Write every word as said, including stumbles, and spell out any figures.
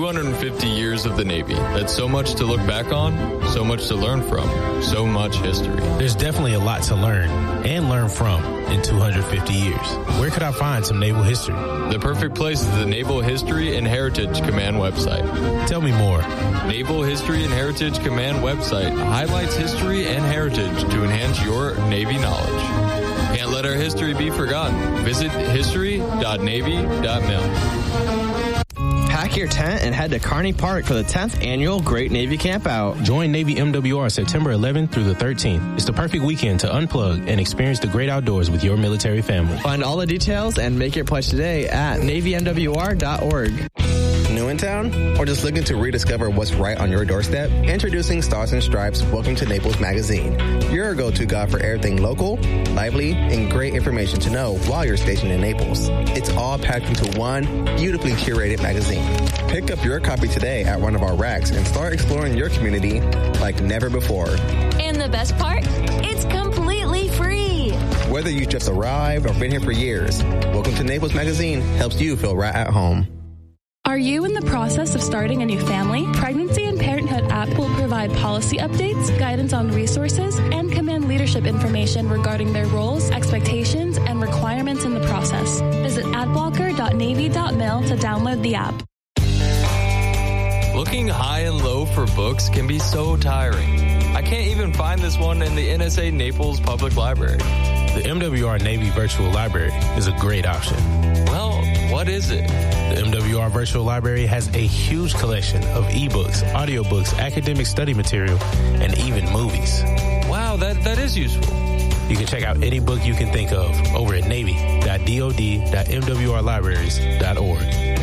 hundred fifty years of the Navy. That's so much to look back on, so much to learn from, so much history. There's definitely a lot to learn and learn from in two hundred fifty years. Where could I find some naval history? The perfect place is the Naval History and Heritage Command website. Tell me more. Naval History and Heritage Command website highlights history and heritage to enhance your Navy knowledge. Can't let our history be forgotten. Visit history dot navy dot mil. Pack your tent and head to Kearney Park for the tenth annual Great Navy Campout. Join Navy M W R September eleventh through the thirteenth. It's the perfect weekend to unplug and experience the great outdoors with your military family. Find all the details and make your pledge today at navy m w r dot org. New in town? Or just looking to rediscover what's right on your doorstep? Introducing Stars and Stripes Welcome to Naples magazine. Your go-to guide for everything local, lively, and great information to know while you're stationed in Naples. It's all packed into one beautifully curated magazine. Pick up your copy today at one of our racks and start exploring your community like never before. And the best part? It's completely free. Whether you just arrived or been here for years, Welcome to Naples magazine helps you feel right at home. Are you in the process of starting a new family? Pregnancy and Parenthood app will provide policy updates, guidance on resources, and command leadership information regarding their roles, expectations, and requirements in the process. Visit adblocker dot navy dot mil to download the app. Looking high and low for books can be so tiring. I can't even find this one in the N S A Naples Public Library. The M W R Navy Virtual Library is a great option. Well, what is it? The M W R Virtual Library has a huge collection of ebooks, audiobooks, academic study material, and even movies. Wow, that, that is useful. You can check out any book you can think of over at navy dot dod dot m w r libraries dot org.